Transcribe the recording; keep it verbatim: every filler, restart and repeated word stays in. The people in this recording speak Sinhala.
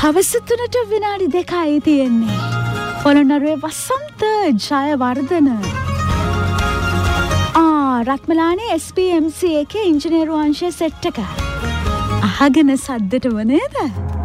හවස තුනට විනාඩි දෙකයි තියෙන්නේ. පොළොන්නරුවේ වසන්ත ජයවර්ධන. ආ රත්මලානේ එස් පී එම් සී එකේ ඉංජිනේරු අංශයේ සෙට් එක. අහගෙන සද්දටම නේද?